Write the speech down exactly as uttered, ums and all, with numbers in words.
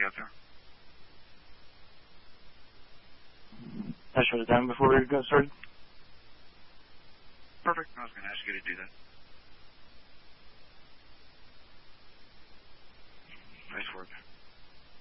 got there? I shut it down before we got started. Perfect. I was going to ask you to do that. Nice work.